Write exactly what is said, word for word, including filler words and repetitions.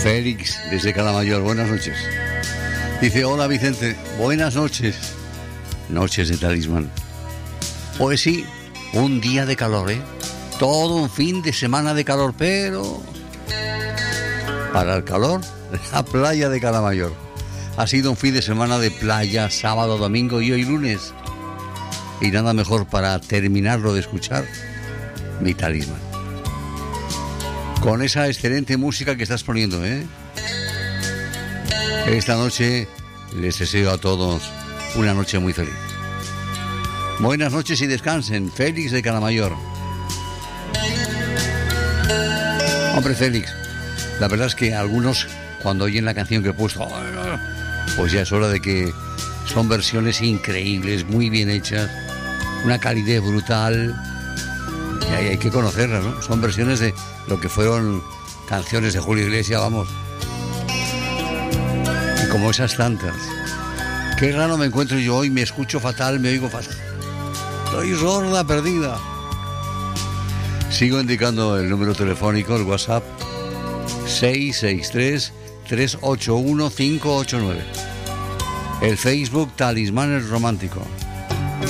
Félix, desde Calamayor, buenas noches. Dice, hola Vicente, buenas noches. Noches de Talismán. Pues sí, un día de calor, ¿eh? Todo un fin de semana de calor, pero... para el calor, la playa de Calamayor. Ha sido un fin de semana de playa, sábado, domingo y hoy lunes. Y nada mejor para terminarlo de escuchar, mi Talismán. Con esa excelente música que estás poniendo, ¿eh? Esta noche les deseo a todos una noche muy feliz. Buenas noches y descansen. Félix de Calamayor. Hombre, Félix, la verdad es que algunos, cuando oyen la canción que he puesto, pues ya es hora de que son versiones increíbles, muy bien hechas, una calidez brutal, y hay, hay que conocerlas, ¿no? Son versiones de lo que fueron canciones de Julio Iglesias, vamos. Y como esas tantas. Qué raro me encuentro yo hoy, me escucho fatal, me oigo fatal. Estoy sorda, perdida. Sigo indicando el número telefónico, el WhatsApp, seis seis tres, tres ocho uno, cinco ocho nueve. El Facebook, Talismán el Romántico.